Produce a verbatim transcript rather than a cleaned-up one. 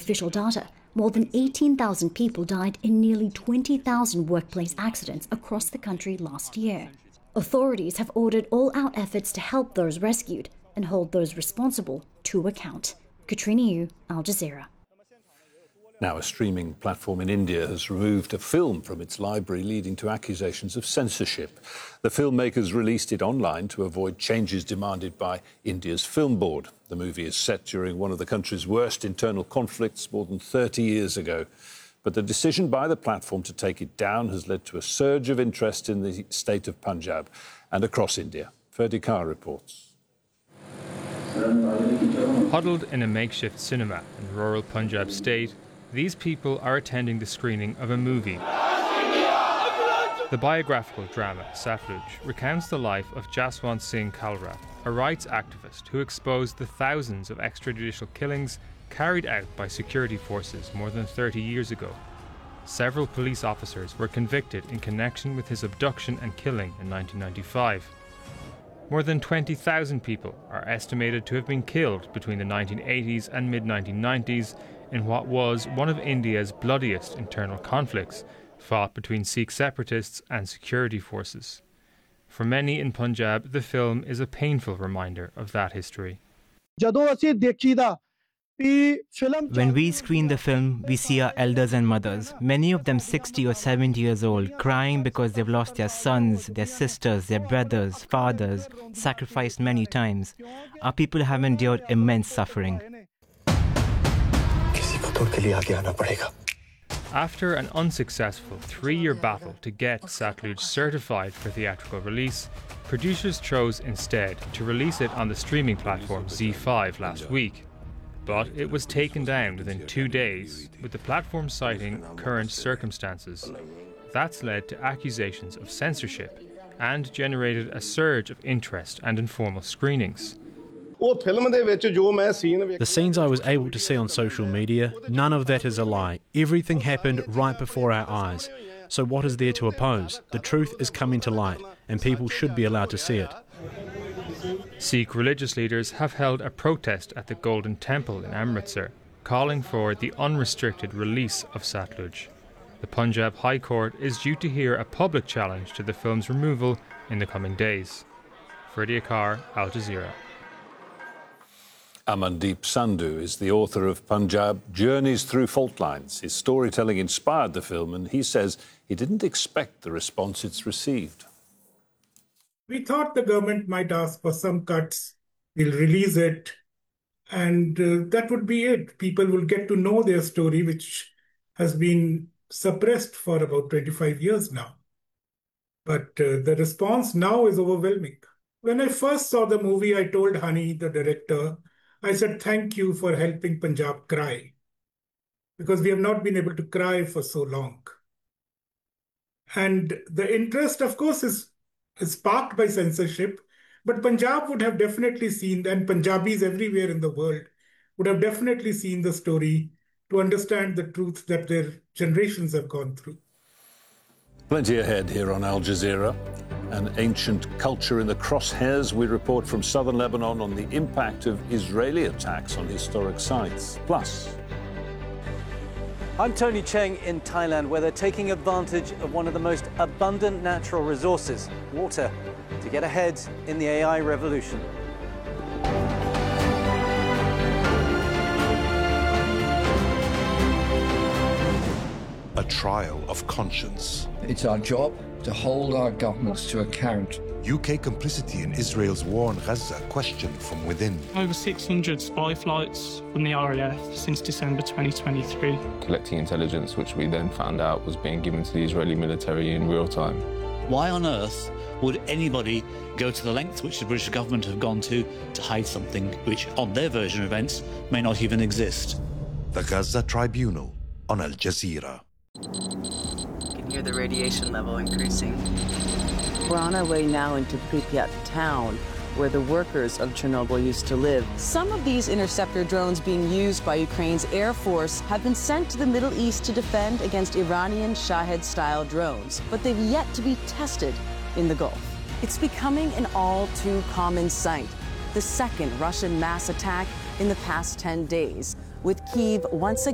official data, more than eighteen thousand people died in nearly twenty thousand workplace accidents across the country last year. Authorities have ordered all-out efforts to help those rescued and hold those responsible to account. Katrina Yu, Al Jazeera. Now, a streaming platform in India has removed a film from its library, leading to accusations of censorship. The filmmakers released it online to avoid changes demanded by India's film board. The movie is set during one of the country's worst internal conflicts more than thirty years ago. But the decision by the platform to take it down has led to a surge of interest in the state of Punjab and across India. Ferdy Carr reports. Huddled in a makeshift cinema in rural Punjab state, these people are attending the screening of a movie. The biographical drama Satluj recounts the life of Jaswant Singh Kalra, a rights activist who exposed the thousands of extrajudicial killings carried out by security forces more than thirty years ago. Several police officers were convicted in connection with his abduction and killing in nineteen ninety-five. More than twenty thousand people are estimated to have been killed between the nineteen eighties and mid nineteen nineties in what was one of India's bloodiest internal conflicts, fought between Sikh separatists and security forces. For many in Punjab, the film is a painful reminder of that history. When we screen the film, we see our elders and mothers, many of them sixty or seventy years old, crying because they've lost their sons, their sisters, their brothers, fathers, sacrificed many times. Our people have endured immense suffering. After an unsuccessful three-year battle to get Satluj certified for theatrical release, producers chose instead to release it on the streaming platform Z five last week. But it was taken down within two days, with the platform citing current circumstances. That's led to accusations of censorship and generated a surge of interest and informal screenings. The scenes I was able to see on social media, none of that is a lie. Everything happened right before our eyes. So what is there to oppose? The truth is coming to light, and people should be allowed to see it. Sikh religious leaders have held a protest at the Golden Temple in Amritsar, calling for the unrestricted release of Satluj. The Punjab High Court is due to hear a public challenge to the film's removal in the coming days. Ferdy Carr, Al Jazeera. Amandeep Sandhu is the author of Punjab Journeys Through Fault Lines. His storytelling inspired the film, and he says he didn't expect the response it's received. We thought the government might ask for some cuts, we'll release it, and uh, that would be it. People will get to know their story, which has been suppressed for about twenty-five years now. But uh, the response now is overwhelming. When I first saw the movie, I told Hani, the director, I said, thank you for helping Punjab cry, because we have not been able to cry for so long. And the interest, of course, is, is sparked by censorship, but Punjab would have definitely seen, and Punjabis everywhere in the world would have definitely seen the story to understand the truth that their generations have gone through. Plenty ahead here on Al Jazeera. An ancient culture in the crosshairs. We report from southern Lebanon on the impact of Israeli attacks on historic sites. Plus, I'm Tony Cheng in Thailand, where they're taking advantage of one of the most abundant natural resources, water, to get ahead in the A I revolution. A trial of conscience. It's our job to hold our governments to account. U K complicity in Israel's war on Gaza questioned from within. Over six hundred spy flights from the R A F since December twenty twenty-three. Collecting intelligence, which we then found out was being given to the Israeli military in real time. Why on earth would anybody go to the length which the British government have gone to to hide something which, on their version of events, may not even exist? The Gaza Tribunal on Al Jazeera. You can hear the radiation level increasing. We're on our way now into Pripyat town, where the workers of Chernobyl used to live. Some of these interceptor drones being used by Ukraine's Air Force have been sent to the Middle East to defend against Iranian Shahed-style drones, but they've yet to be tested in the Gulf. It's becoming an all-too common sight, the second Russian mass attack in the past ten days, with Kyiv once again